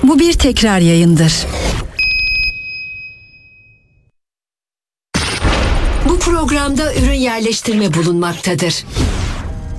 Bu bir tekrar yayındır. Bu programda ürün yerleştirme bulunmaktadır.